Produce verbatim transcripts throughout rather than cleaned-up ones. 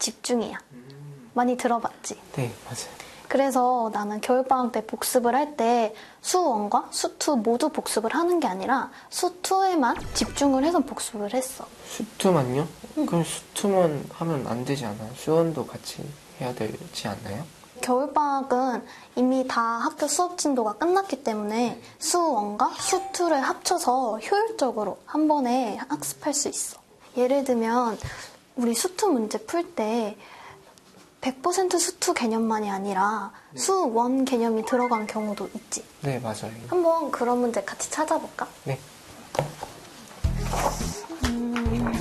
집중이야. 많이 들어봤지? 네, 맞아요. 그래서 나는 겨울방학 때 복습을 할 때 수원과 수투 모두 복습을 하는 게 아니라 수투에만 집중을 해서 복습을 했어. 수투만요? 응. 그럼 수투만 하면 안 되지 않아요? 수원도 같이 해야 되지 않나요? 겨울방학은 이미 다 학교 수업 진도가 끝났기 때문에 수원과 수투를 합쳐서 효율적으로 한 번에 학습할 수 있어. 예를 들면 우리 수투 문제 풀 때 백 퍼센트 수투 개념만이 아니라 네. 수원 개념이 들어간 경우도 있지. 네, 맞아요. 한번 그런 문제 같이 찾아볼까? 네. 음,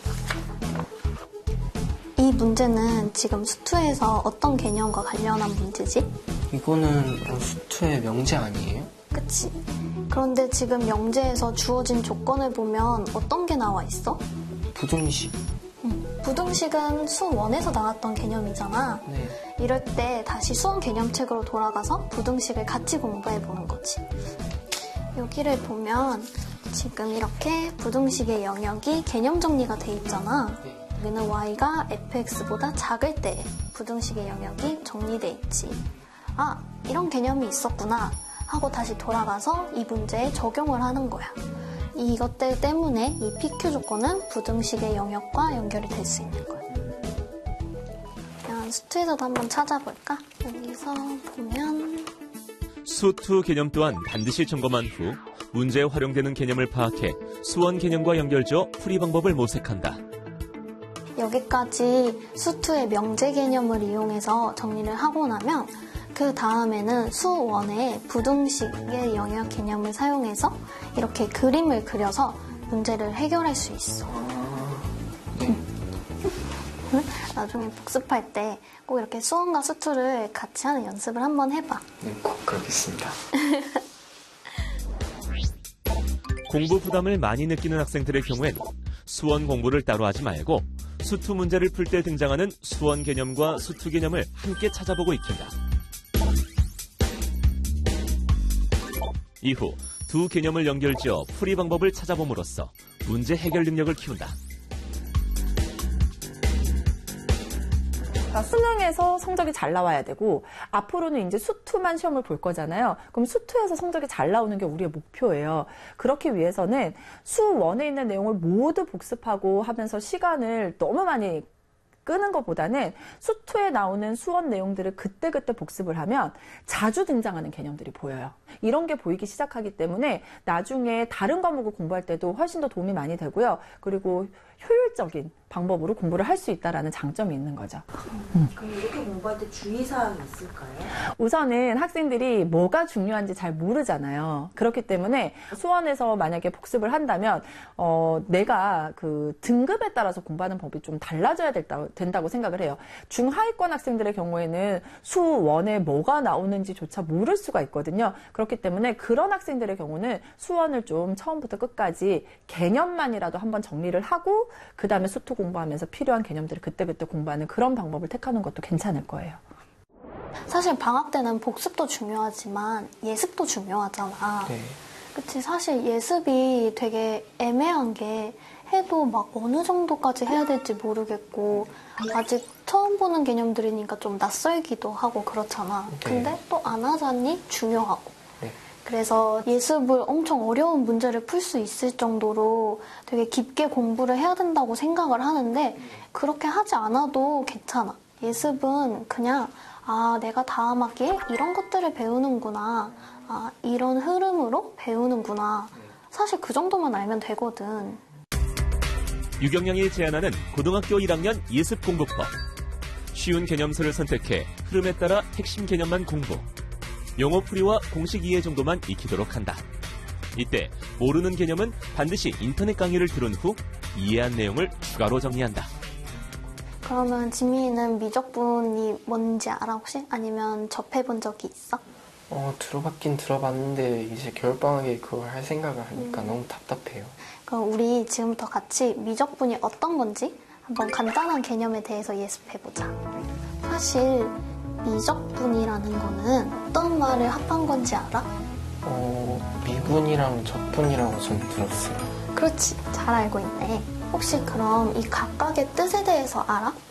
이 문제는 지금 수투에서 어떤 개념과 관련한 문제지? 이거는 수투의 명제 아니에요? 그치. 그런데 지금 명제에서 주어진 조건을 보면 어떤 게 나와 있어? 부등식. 응. 부등식은 수원에서 나왔던 개념이잖아. 네. 이럴 때 다시 수원 개념책으로 돌아가서 부등식을 같이 공부해보는 거지. 여기를 보면 지금 이렇게 부등식의 영역이 개념 정리가 돼 있잖아. 네. 여기는 y가 fx보다 작을 때 부등식의 영역이 정리돼 있지. 아, 이런 개념이 있었구나 하고 다시 돌아가서 이 문제에 적용을 하는 거야. 이것들 때문에 이 피큐 조건은 부등식의 영역과 연결이 될 수 있는 거야. 그냥 수투에서도 한번 찾아볼까? 여기서 보면 수투 개념 또한 반드시 점검한 후 문제에 활용되는 개념을 파악해 수원 개념과 연결지어 풀이 방법을 모색한다. 여기까지 수투의 명제 개념을 이용해서 정리를 하고 나면 그 다음에는 수원의 부등식의 영역 개념을 사용해서 이렇게 그림을 그려서 문제를 해결할 수 있어. 응. 나중에 복습할 때 꼭 이렇게 수원과 수투를 같이 하는 연습을 한번 해봐. 네, 꼭 그러겠습니다. 공부 부담을 많이 느끼는 학생들의 경우에는 수원 공부를 따로 하지 말고 수투 문제를 풀 때 등장하는 수원 개념과 수투 개념을 함께 찾아보고 익힌다. 이후 두 개념을 연결지어 풀이 방법을 찾아봄으로써 문제 해결 능력을 키운다. 그러니까 수능에서 성적이 잘 나와야 되고 앞으로는 이제 수투만 시험을 볼 거잖아요. 그럼 수투에서 성적이 잘 나오는 게 우리의 목표예요. 그렇기 위해서는 수원에 있는 내용을 모두 복습하고 하면서 시간을 너무 많이 끄는 것보다는 수투에 나오는 수원 내용들을 그때그때 복습을 하면 자주 등장하는 개념들이 보여요. 이런 게 보이기 시작하기 때문에 나중에 다른 과목을 공부할 때도 훨씬 더 도움이 많이 되고요. 그리고 효율적인 방법으로 공부를 할 수 있다는 장점이 있는 거죠. 음. 그럼 이렇게 공부할 때 주의사항이 있을까요? 우선은 학생들이 뭐가 중요한지 잘 모르잖아요. 그렇기 때문에 수원에서 만약에 복습을 한다면 어, 내가 그 등급에 따라서 공부하는 법이 좀 달라져야 된다, 된다고 생각을 해요. 중하위권 학생들의 경우에는 수원에 뭐가 나오는지조차 모를 수가 있거든요. 그렇기 때문에 그런 학생들의 경우는 수원을 좀 처음부터 끝까지 개념만이라도 한번 정리를 하고 그 다음에 수투 공부하면서 필요한 개념들을 그때그때 공부하는 그런 방법을 택하는 것도 괜찮을 거예요. 사실 방학 때는 복습도 중요하지만 예습도 중요하잖아. 네. 그치, 사실 예습이 되게 애매한 게 해도 막 어느 정도까지 해야 될지 모르겠고 아직 처음 보는 개념들이니까 좀 낯설기도 하고 그렇잖아. 네. 근데 또 안 하자니 중요하고. 네. 그래서 예습을 엄청 어려운 문제를 풀 수 있을 정도로 되게 깊게 공부를 해야 된다고 생각을 하는데 그렇게 하지 않아도 괜찮아. 예습은 그냥 아, 내가 다음 학기에 이런 것들을 배우는구나. 아, 이런 흐름으로 배우는구나. 사실 그 정도만 알면 되거든. 유경영이 제안하는 고등학교 일 학년 예습 공부법. 쉬운 개념수를 선택해 흐름에 따라 핵심 개념만 공부. 용어 풀이와 공식 이해 정도만 익히도록 한다. 이때 모르는 개념은 반드시 인터넷 강의를 들은 후 이해한 내용을 추가로 정리한다. 그러면 지민이는 미적분이 뭔지 알아 혹시? 아니면 접해본 적이 있어? 어, 들어봤긴 들어봤는데 이제 겨울방학에 그걸 할 생각을 하니까 음. 너무 답답해요. 그럼 우리 지금부터 같이 미적분이 어떤 건지 한번 간단한 개념에 대해서 예습해보자. 사실 미적분이라는 거는 어떤 말을 합한 건지 알아? 어, 미분이랑 적분이라고 전 들었어요. 그렇지, 잘 알고 있네. 혹시 그럼 이 각각의 뜻에 대해서 알아?